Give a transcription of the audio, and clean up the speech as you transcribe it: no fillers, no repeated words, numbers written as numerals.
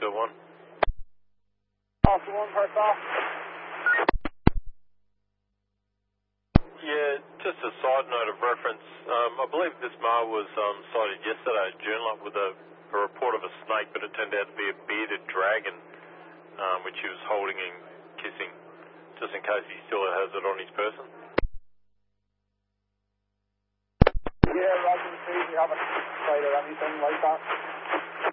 Alpha 1. Alpha 1, first off. Yeah, just a side note of reference. I believe this male was sighted yesterday at Joondalup with a report of a snake, but it turned out to be a bearded dragon, which he was holding and kissing, just in case he still has it on his person. Yeah, Roger, we haven't sighted anything like that.